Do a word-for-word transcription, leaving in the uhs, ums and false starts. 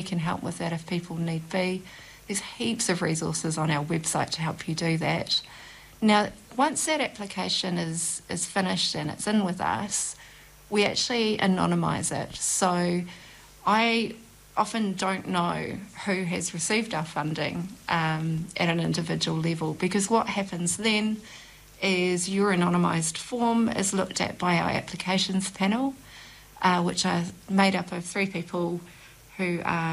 can help with that if people need be. There's heaps of resources on our website to help you do that. Now, once that application is, is finished and it's in with us, we actually anonymise it. So I often don't know who has received our funding um, at an individual level, because what happens then is your anonymised form is looked at by our applications panel, uh, which are made up of three people who are